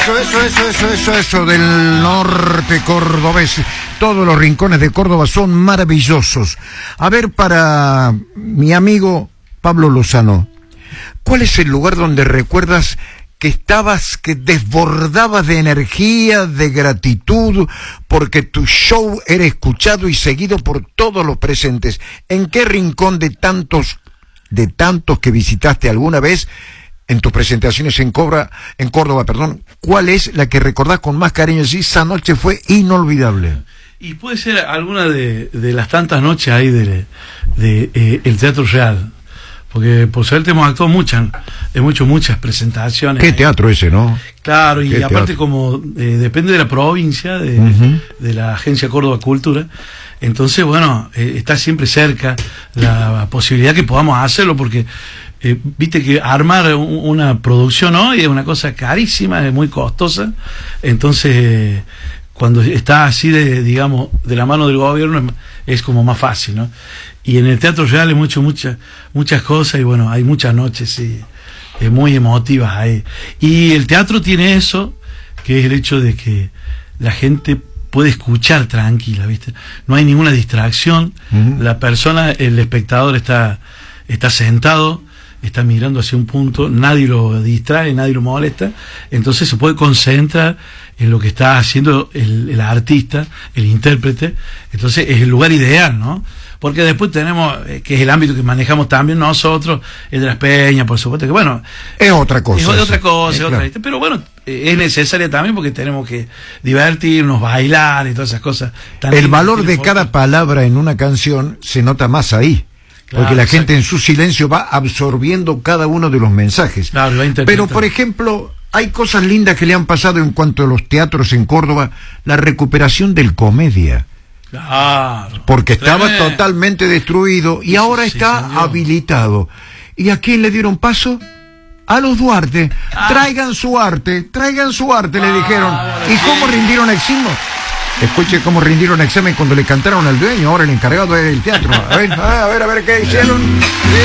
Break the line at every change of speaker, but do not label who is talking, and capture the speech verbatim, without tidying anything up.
Eso, eso, eso, eso, eso, eso del norte cordobés. Todos los rincones de Córdoba son maravillosos. A ver, para mi amigo Pablo Lozano, ¿cuál es el lugar donde recuerdas que estabas, que desbordabas de energía, de gratitud, porque tu show era escuchado y seguido por todos los presentes? ¿En qué rincón de tantos, de tantos que visitaste alguna vez en tus presentaciones en Cobra, en Córdoba, perdón, cuál es la que recordás con más cariño? Sí, esa noche fue inolvidable.
Y puede ser alguna de, de las tantas noches ahí de, de eh, el Teatro Real, porque por suerte hemos actuado muchas, hemos hecho muchas presentaciones.
Qué
ahí.
Teatro ese, ¿no?
Claro, y
Qué
aparte
teatro.
como eh, depende de la provincia, de,
Uh-huh.
de la Agencia Córdoba Cultura, entonces bueno, eh, está siempre cerca la posibilidad que podamos hacerlo, porque eh, viste que armar un, una producción hoy es una cosa carísima, es muy costosa, entonces eh, cuando está así de, digamos, de la mano del gobierno es, es como más fácil, ¿no? Y en el Teatro Real hemos hecho muchas, muchas cosas, y bueno, hay muchas noches, sí, eh, muy emotivas ahí. Y el teatro tiene eso, que es el hecho de que la gente puede escuchar tranquila, ¿viste? No hay ninguna distracción,
Uh-huh.
la persona, el espectador está, está sentado, está mirando hacia un punto, nadie lo distrae, nadie lo molesta, entonces se puede concentrar en lo que está haciendo el, el artista, el intérprete, entonces es el lugar ideal, ¿no? Porque después tenemos, eh, que es el ámbito que manejamos también nosotros, el de las peñas, por supuesto, que bueno,
Es otra cosa.
es otra cosa,
Eh,
es otra,
claro.
pero bueno, eh, es necesaria también porque tenemos que divertirnos, bailar y todas esas cosas. tan
El
lindas
valor
que
de
tiene
cada
Folclore.
palabra en una canción se nota más ahí.
Claro,
Porque la
exacto.
gente en su silencio va absorbiendo cada uno de los mensajes.
Claro, va interpretando.
Pero, por ejemplo, hay cosas lindas que le han pasado en cuanto a los teatros en Córdoba. La recuperación del Comedia.
Claro.
Porque estaba
Tremendo.
totalmente destruido y
Sí,
ahora
sí,
está
salió.
habilitado. ¿Y a quién le dieron paso? A los Duarte.
Ah.
Traigan su arte, traigan su arte, le
Ah,
dijeron. ¿Y
sí.
cómo rindieron examen? Escuche cómo rindieron examen cuando le cantaron al dueño, ahora el encargado del teatro. A ver, a ver, a ver qué hicieron.